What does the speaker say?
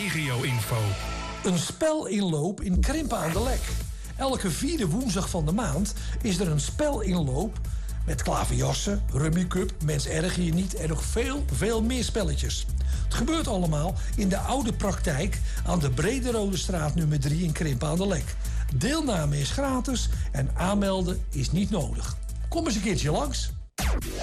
regio-info. Een spelinloop in Krimpen aan de Lek. Elke 4e woensdag van de maand is er een spelinloop met klaverjassen, Rummy Cup, Mens erger je niet en nog veel meer spelletjes. Het gebeurt allemaal in de oude praktijk aan de Brederode straat nummer 3 in Krimpen aan de Lek. Deelname is gratis en aanmelden is niet nodig. Kom eens een keertje langs.